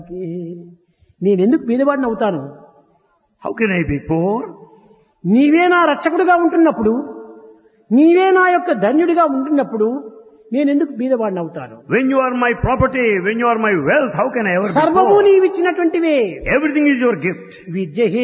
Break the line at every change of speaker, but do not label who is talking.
నేనెందుకు బీదవాడిని అవుతాను?
How can I be poor?
నీవే నా రక్షకుడిగా ఉంటున్నప్పుడు, నీవే నా యొక్క ధన్యుడిగా ఉంటున్నప్పుడు నేనెందుకు బీదవాడిని అవుతాను?
When you are my property, when you are my wealth, how can I ever be
సర్వము
poor?
నీవిచ్చినటువంటివే.
Everything is your gift.
Vidya